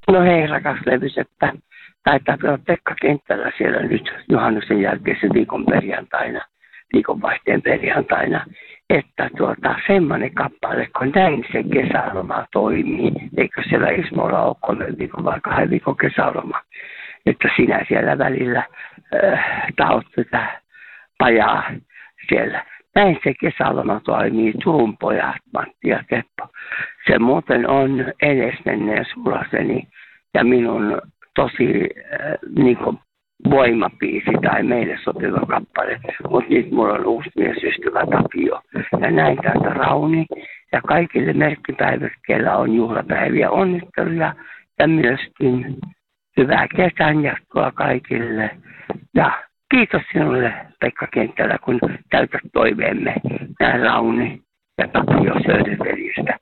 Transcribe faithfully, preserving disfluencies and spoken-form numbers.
No hei rakas levyseppä, taitaa olla Pekka kentällä siellä nyt juhannuksen jälkeisen viikon perjantaina, viikonvaihteen perjantaina, että tuota, semmoinen kappale, kun näin se kesäloma toimii, eikö siellä Ismolla ole kolme viikon vai kahden viikon kesäloma, että sinä siellä välillä äh, tahot tätä pajaa siellä. Näin se kesäloma toimii, Turun pojat, Matti ja Teppo. Se muuten on edesmenneen sulaseni ja minun tosi äh, niin kuin voimapiisi tai meille sopiva kappale. Mutta nyt mulla on uusi miesystävä Tapio. Ja näin täältä Rauni. Ja kaikille merkkipäivät, kellä on juhlapäiviä, onnitteluja ja myöskin hyvää kesän jatkoa kaikille. Ja kiitos sinulle, Pekka Kenttälä, kun täytät toiveemme. Nää Rauni ja Tapio Södervelistä.